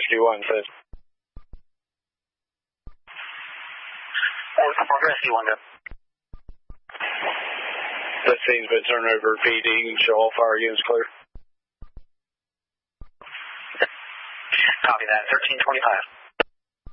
61 says. Progress C1 go. The scene's been turned over, PD, show all fire units clear. Copy that, 1325.